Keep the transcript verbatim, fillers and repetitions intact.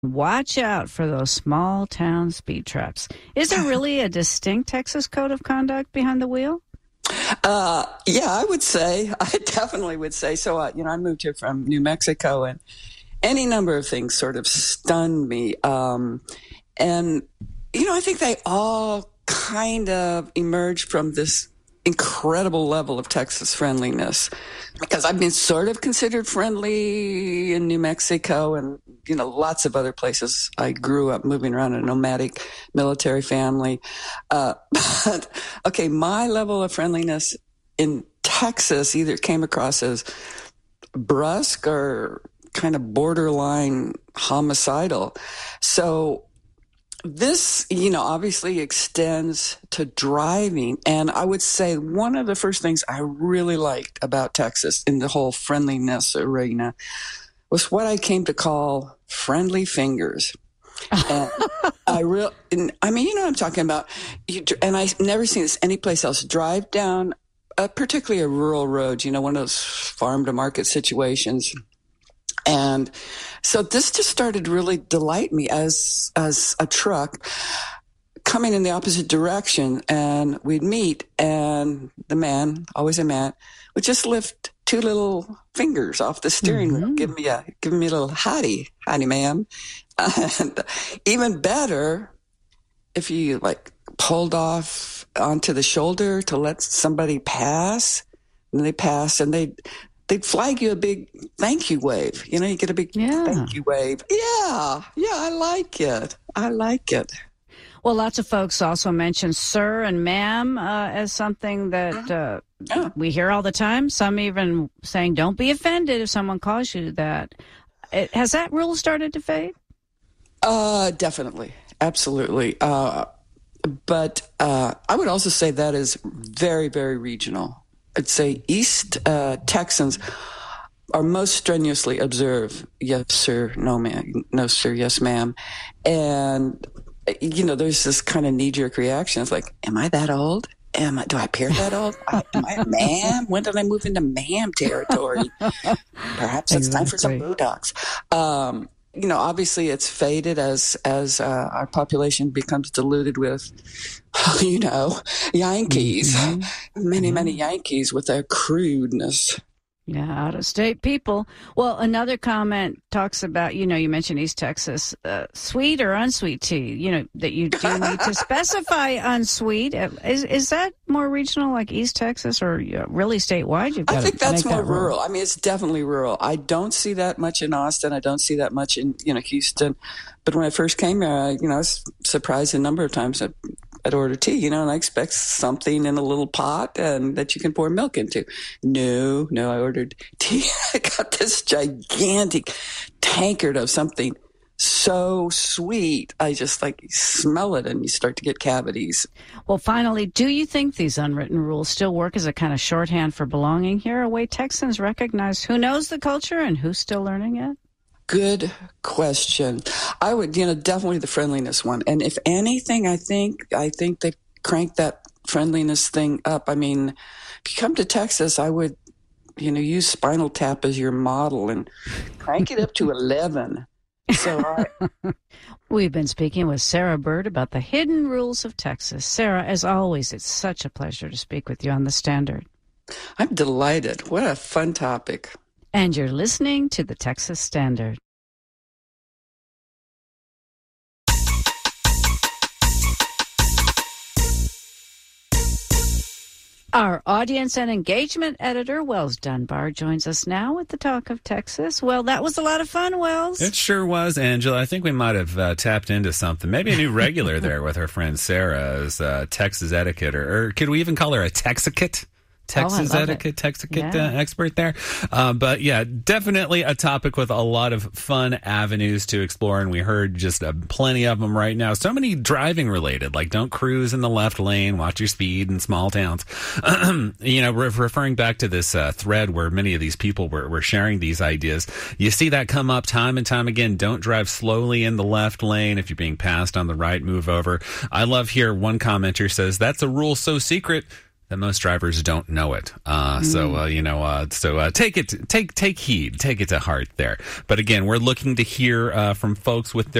Watch out for those small town speed traps. Is there really a distinct Texas code of conduct behind the wheel? Uh, yeah, I would say, I definitely would say so. Uh, you know, I moved here from New Mexico, and any number of things sort of stunned me. Um, and, you know, I think they all kind of emerged from this incredible level of Texas friendliness, because I've been sort of considered friendly in New Mexico and, you know, lots of other places. I grew up moving around in a nomadic military family. Uh, but, okay, my level of friendliness in Texas either came across as brusque or kind of borderline homicidal. So this, you know, obviously extends to driving. And I would say one of the first things I really liked about Texas in the whole friendliness arena was what I came to call friendly fingers. And I real, I mean, you know what I'm talking about. You, and I've never seen this anyplace else. Drive down, a, particularly a rural road, you know, one of those farm to market situations. And so this just started to really delight me as as a truck coming in the opposite direction, and we'd meet, and the man, always a man, would just lift two little fingers off the steering wheel, mm-hmm. give me a give me a little howdy, howdy, ma'am. And even better, if you like pulled off onto the shoulder to let somebody pass, and they pass, and they. They'd flag you a big thank you wave. You know, you get a big yeah. thank you wave. Yeah, yeah, I like it. I like it. Well, lots of folks also mention sir and ma'am uh, as something that uh, yeah. we hear all the time. Some even saying don't be offended if someone calls you that. It, has that rule started to fade? Uh, definitely. Absolutely. Uh, but uh, I would also say that is very, very regional. I'd say East uh, Texans are most strenuously observe yes, sir, no, ma'am, no, sir, yes, ma'am. And, you know, there's this kind of knee-jerk reaction. It's like, am I that old? Am I, do I appear that old? I, am I a ma'am? When did I move into ma'am territory? Perhaps it's exactly. time for some Botox. Um, you know, obviously it's faded as as uh, our population becomes diluted with, you know, Yankees. Mm-hmm. Many, mm-hmm. many Yankees with their crudeness. Yeah, out-of-state people. Well, another comment talks about, you know, you mentioned East Texas, uh, sweet or unsweet tea, you know, that you do need to specify unsweet. Is is that more regional, like East Texas, or you know, really statewide? You've got I think to that's make more that rural. I mean, it's definitely rural. I don't see that much in Austin. I don't see that much in, you know, Houston. But when I first came here, I, you know, I was surprised a number of times that I'd order tea, you know, and I expect something in a little pot and that you can pour milk into. No, no, I ordered tea. I got this gigantic tankard of something so sweet. I just like smell it and you start to get cavities. Well, finally, do you think these unwritten rules still work as a kind of shorthand for belonging here? A way Texans recognize who knows the culture and who's still learning it? Good question. I would, you know, definitely the friendliness one. And if anything, I think, I think they cranked that friendliness thing up. I mean, if you come to Texas, I would, you know, use Spinal Tap as your model and crank it up to eleven. So I... We've been speaking with Sarah Bird about the hidden rules of Texas. Sarah, as always, it's such a pleasure to speak with you on The Standard. I'm delighted. What a fun topic. And you're listening to the Texas Standard. Our audience and engagement editor, Wells Dunbar, joins us now with the Talk of Texas. Well, that was a lot of fun, Wells. It sure was, Angela. I think we might have uh, tapped into something. Maybe a new regular there with our friend Sarah as uh, Texas etiquette, or, or could we even call her a Texicate? Texas oh, etiquette, Texicate yeah. uh, expert there. Uh, but yeah, definitely a topic with a lot of fun avenues to explore. And we heard just uh, plenty of them right now. So many driving related, like don't cruise in the left lane, watch your speed in small towns. you know, re- referring back to this uh, thread where many of these people were, were sharing these ideas, you see that come up time and time again. Don't drive slowly in the left lane. If you're being passed on the right, move over. I love here one commenter says, that's a rule so secret that most drivers don't know it. Uh, mm. So, uh, you know, uh, so uh, take it, take take heed, take it to heart there. But again, we're looking to hear uh, from folks with their